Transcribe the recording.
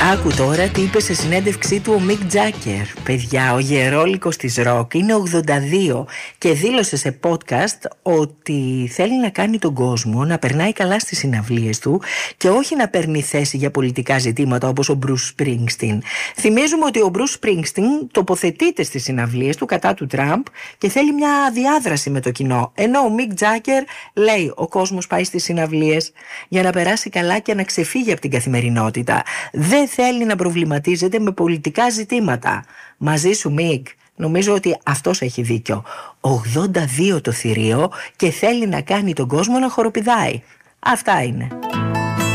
Άκου τώρα τι είπε σε συνέντευξή του ο Μικ Τζάκερ. Παιδιά, ο γερόλικος της ροκ είναι 82 και δήλωσε σε podcast ότι θέλει να κάνει τον κόσμο να περνάει καλά στις συναυλίες του και όχι να παίρνει θέση για πολιτικά ζητήματα όπως ο Μπρους Σπρίνγκστιν. Θυμίζουμε ότι ο Μπρους Σπρίνγκστιν τοποθετείται στις συναυλίες του κατά του Τραμπ και θέλει μια διάδραση με το κοινό. Ενώ ο Μικ Τζάκερ λέει ο κόσμος πάει στις συναυλίες για να περάσει καλά και να ξεφύγει από την καθημερινότητα. Δεν θέλει να προβληματίζεται με πολιτικά ζητήματα. Μαζί σου, Μικ. Νομίζω ότι αυτός έχει δίκιο. 82 το θηρίο και θέλει να κάνει τον κόσμο να χοροπηδάει. Αυτά είναι.